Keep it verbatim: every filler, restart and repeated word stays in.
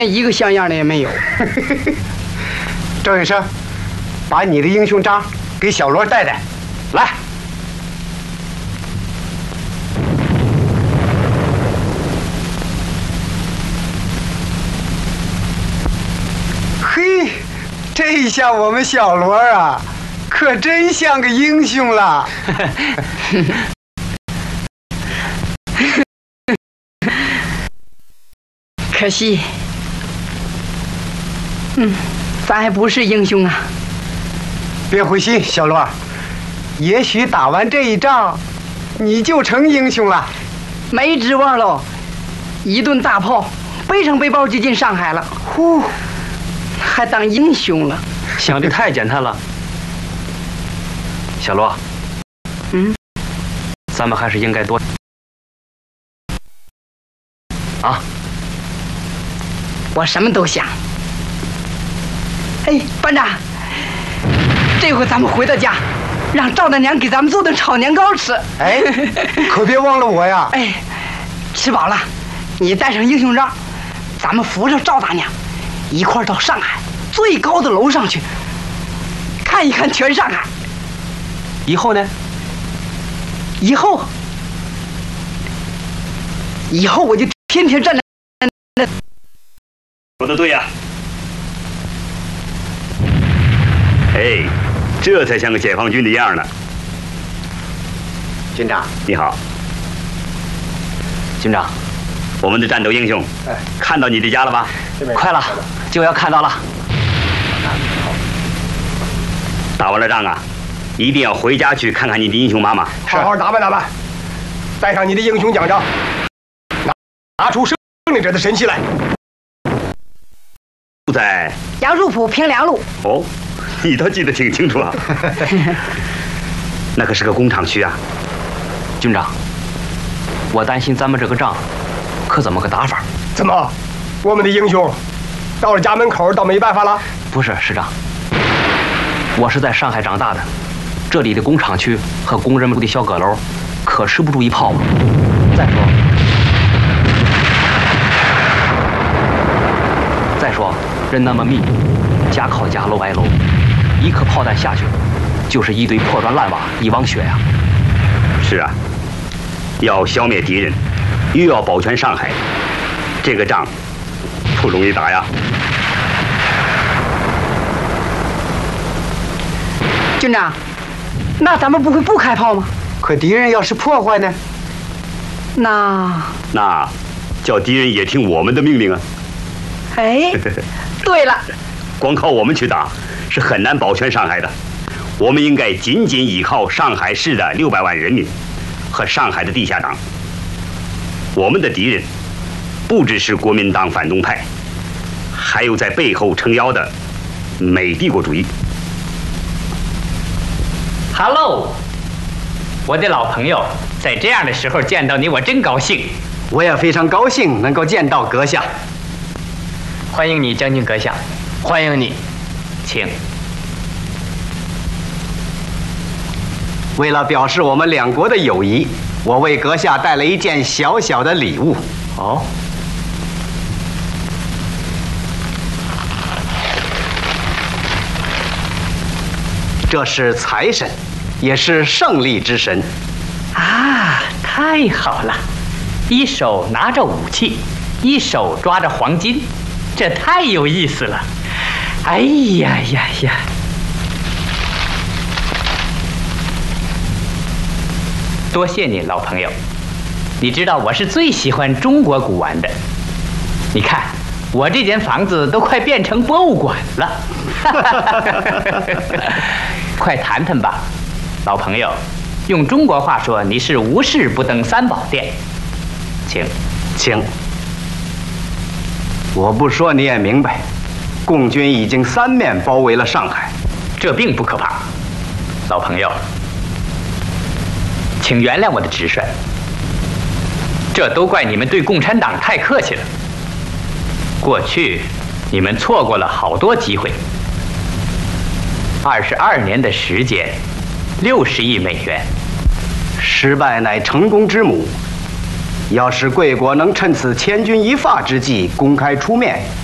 一个像样的也没有。 周医生，把你的英雄章给小罗带带，来。嘿，这下我们小罗啊，可真像个英雄了。 可惜，嗯，咱还不是英雄啊。 别灰心，小罗，也许打完这一仗，你就成英雄了。 没指望喽，一顿大炮，背上背包就进上海了。呼，还当英雄了？ 想的太简单了。小罗， 嗯， 咱们还是应该多啊。 我什么都想。哎，班长，这回咱们回到家，让赵大娘给咱们做顿炒年糕吃。 哎，可别忘了我呀！ 哎，吃饱了，你带上英雄章，咱们扶着赵大娘，一块儿到上海最高的楼上去，看一看全上海。 以后呢？ 以后，以后我就天天站在那。 说的对呀、啊！哎，这才像个解放军的样呢。 军长， 你好。 军长， 我们的战斗英雄，哎，看到你的家了吧？ 快了，就要看到了。 打完了仗啊，一定要回家去看看你的英雄妈妈。 好好打扮打扮，带上你的英雄奖章，拿拿出胜利者的神气来。 住在杨树浦平凉路。 哦，你倒记得挺清楚啊。那可是个工厂区啊。 军长，我担心咱们这个仗可怎么个打法？ 怎么，我们的英雄到了家门口倒没办法了？ 不是，师长，我是在上海长大的，这里的工厂区和工人们住的小阁楼可吃不住一炮啊。再说再说人那么密，家靠家，楼挨楼，一颗炮弹下去就是一堆破砖烂瓦，一汪血呀、啊。 是啊，要消灭敌人，又要保全上海，这个仗不容易打呀。 军长，那咱们不会不开炮吗？ 可敌人要是破坏呢？ 那那叫敌人也听我们的命令啊。 哎，对了， 光靠我们去打是很难保全上海的。我们应该紧紧依靠上海市的六百万人民和上海的地下党。我们的敌人不只是国民党反动派，还有在背后撑腰的美帝国主义。 Hello， 我的老朋友，在这样的时候见到你，我真高兴。 我也非常高兴能够见到阁下。 欢迎你，将军阁下。欢迎你，请。 为了表示我们两国的友谊，我为阁下带了一件小小的礼物。 哦。 这是财神，也是胜利之神。 啊，太好了！一手拿着武器，一手抓着黄金，这太有意思了。哎呀呀呀！多谢你，老朋友。你知道我是最喜欢中国古玩的。你看，我这间房子都快变成博物馆了。快谈谈吧，老朋友。用中国话说，你是无事不登三宝殿。请， 请。我不说你也明白，共军已经三面包围了上海。 这并不可怕，老朋友。请原谅我的直率，这都怪你们对共产党太客气了。过去，你们错过了好多机会。二十二年的时间，六十亿美元， 失败乃成功之母。要是贵国能趁此千钧一发之际公开出面，